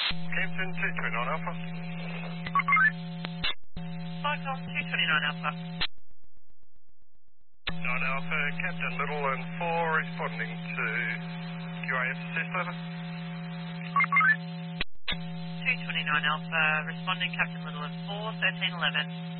Kingston 229 Alpha. Cyclone 229 Alpha. 9 Alpha, Captain Little and 4 responding to QAS assist over. 229 Alpha, responding Captain Little and 4, 1311.